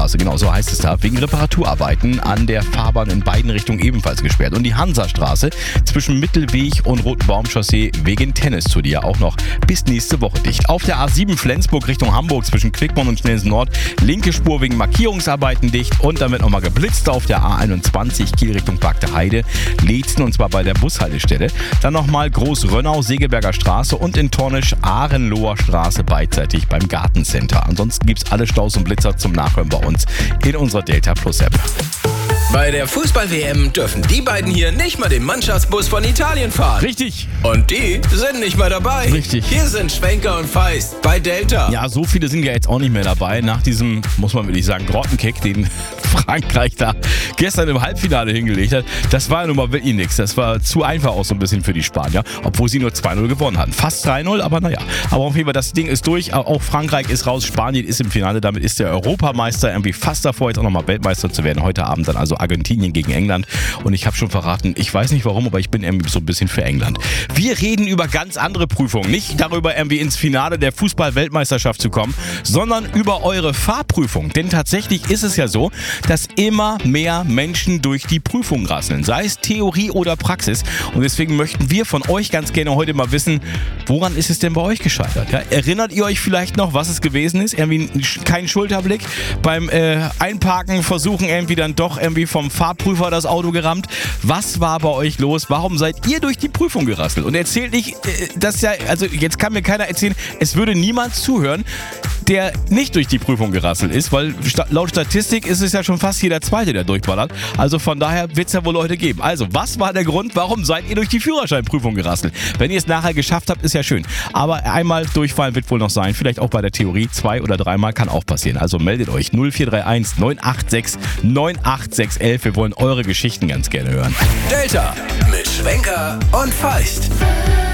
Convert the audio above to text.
Also genau, so heißt es da, wegen Reparaturarbeiten an der Fahrbahn in beiden Richtungen ebenfalls gesperrt. Und die Hansastraße zwischen Mittelweg und Roten Baumchaussee wegen Tennistour, die ja auch noch bis nächste Woche dicht. Auf der A7 Flensburg Richtung Hamburg zwischen Quickborn und Schnelsen Nord, linke Spur wegen Markierungsarbeiten dicht und dann wird nochmal geblitzt auf der A21 Kiel Richtung Parkte Heide, Leetzen und zwar bei der Bushaltestelle. Dann nochmal Großrönnau, Segeberger Straße und in Tornisch Ahrenloher Straße beidseitig beim Gartencenter. Ansonsten gibt es alle Staus und Blitzer zum Nachhören bei uns in unserer Delta Plus App. Bei der Fußball-WM dürfen die beiden hier nicht mal den Mannschaftsbus von Italien fahren. Richtig. Und die sind nicht mal dabei. Richtig. Hier sind Schwenker und Feist bei Delta. Ja, so viele sind ja jetzt auch nicht mehr dabei. Nach diesem, muss man wirklich sagen, Grottenkick, den Frankreich da gestern im Halbfinale hingelegt hat, das war ja nun mal wirklich nichts. Das war zu einfach auch so ein bisschen für die Spanier, obwohl sie nur 2-0 gewonnen hatten. Fast 3-0, aber naja. Aber auf jeden Fall, das Ding ist durch. Auch Frankreich ist raus, Spanien ist im Finale. Damit ist der Europameister irgendwie fast davor, jetzt auch nochmal Weltmeister zu werden. Heute Abend dann also Argentinien gegen England. Und ich habe schon verraten, ich weiß nicht warum, aber ich bin irgendwie so ein bisschen für England. Wir reden über ganz andere Prüfungen. Nicht darüber, irgendwie ins Finale der Fußball-Weltmeisterschaft zu kommen, sondern über eure Fahrprüfung. Denn tatsächlich ist es ja so, dass immer mehr Menschen durch die Prüfung rasseln. Sei es Theorie oder Praxis. Und deswegen möchten wir von euch ganz gerne heute mal wissen, woran ist es denn bei euch gescheitert? Ja, erinnert ihr euch vielleicht noch, was es gewesen ist? Irgendwie kein Schulterblick. Beim Einparken versuchen irgendwie dann doch irgendwie vom Fahrprüfer das Auto gerammt. Was war bei euch los? Warum seid ihr durch die Prüfung gerasselt? Und erzählt nicht, dass ja, also jetzt kann mir keiner erzählen, es würde niemand zuhören, der nicht durch die Prüfung gerasselt ist, weil laut Statistik ist es ja schon fast jeder Zweite, der durchballert. Also von daher wird es ja wohl Leute geben. Also, was war der Grund, warum seid ihr durch die Führerscheinprüfung gerasselt? Wenn ihr es nachher geschafft habt, ist ja schön. Aber einmal durchfallen wird wohl noch sein, vielleicht auch bei der Theorie, 2 oder 3 Mal kann auch passieren. Also meldet euch 0431 986 98611. Wir wollen eure Geschichten ganz gerne hören. Delta mit Schwenker und Feist.